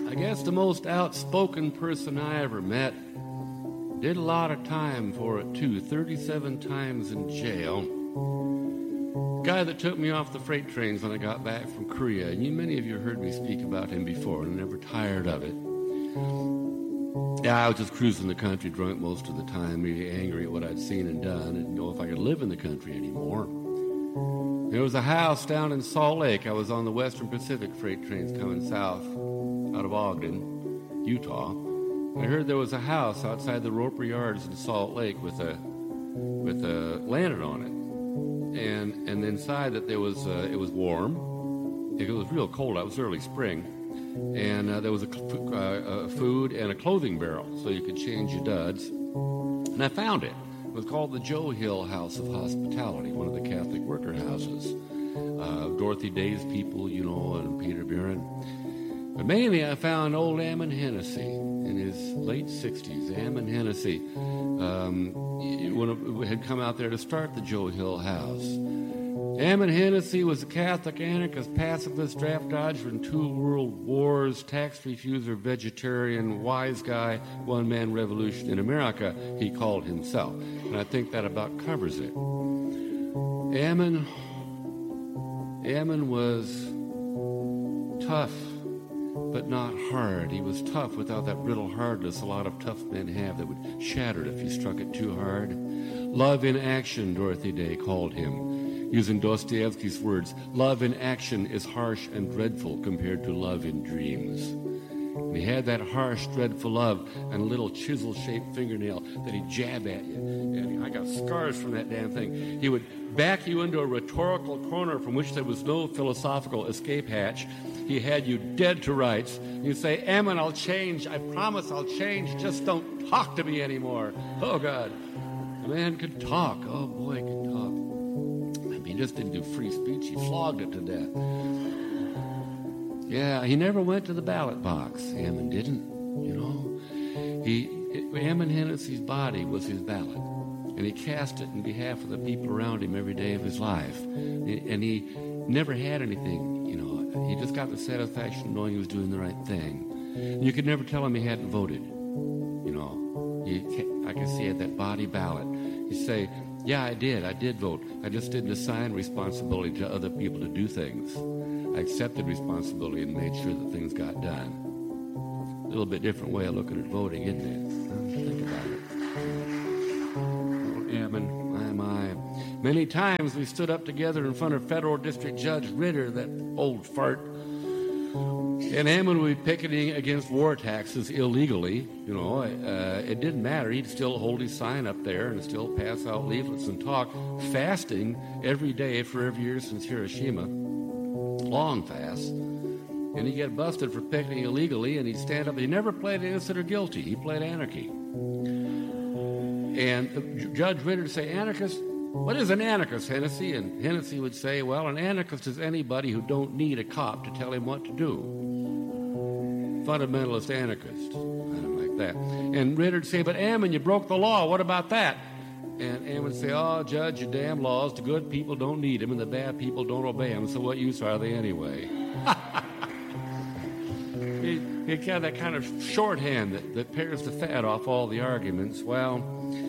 I guess the most outspoken person I ever met. Did a lot of time for it, too. 37 times in jail. Guy that took me off the freight trains when I got back from Korea. And many of you heard me speak about him before, and I'm never tired of it. Yeah, I was just cruising the country drunk most of the time, really angry at what I'd seen and done, and didn't know if I could live in the country anymore. There was a house down in Salt Lake. I was on the Western Pacific freight trains coming south out of Ogden, Utah. I heard there was a house outside the Roper Yards in Salt Lake with a lantern on it. And inside that there was it was warm. It was real cold. It was early spring, and there was a food and a clothing barrel, so you could change your duds. And I found it. It was called the Joe Hill House of Hospitality, one of the Catholic worker houses. Dorothy Day's people, and Peter Buren. But mainly I found old Ammon Hennessy in his late 60s. Ammon Hennessy had come out there to start the Joe Hill House. Ammon Hennessy was a Catholic anarchist, pacifist, draft dodger in 2 world wars, tax refuser, vegetarian, wise guy, one-man revolution in America, he called himself. And I think that about covers it. Ammon was tough, but not hard. He was tough without that brittle hardness a lot of tough men have that would shatter it if you struck it too hard. Love in action, Dorothy Day called him. Using Dostoevsky's words, love in action is harsh and dreadful compared to love in dreams. And he had that harsh, dreadful love and a little chisel-shaped fingernail that he'd jab at you. And I got scars from that damn thing. He would back you into a rhetorical corner from which there was no philosophical escape hatch. He had you dead to rights. You'd say, Ammon, I'll change. I promise I'll change. Just don't talk to me anymore. Oh, God. The man could talk. Oh, boy, he could talk. He just didn't do free speech. He flogged it to death. Yeah, he never went to the ballot box. Ammon didn't, Ammon Hennessy's body was his ballot. And he cast it in behalf of the people around him every day of his life. And he never had anything, He just got the satisfaction of knowing he was doing the right thing. And you could never tell him he hadn't voted. I could see he had that body ballot. He'd say, yeah, I did vote. I just didn't assign responsibility to other people to do things. I accepted responsibility and made sure that things got done. A little bit different way of looking at voting, isn't it? Think about it. Ammon, my. Many times we stood up together in front of Federal District Judge Ritter, that old fart. And Ammon would be picketing against war taxes illegally. It didn't matter. He'd still hold his sign up there and still pass out leaflets and talk, fasting every day for every year since Hiroshima. Long fast. And he'd get busted for picketing illegally, and he'd stand up. He never played innocent or guilty. He played anarchy. And Judge Ritter would say, anarchist? What is an anarchist, Hennessy? And Hennessy would say, well, an anarchist is anybody who don't need a cop to tell him what to do. Fundamentalist anarchist. Kind of like that. And Ritter would say, but Ammon, you broke the law. What about that? And Ammon would say, oh, Judge, your damn laws. The good people don't need them, and the bad people don't obey them, so what use are they anyway? He had that kind of shorthand that pairs the fat off all the arguments. Well,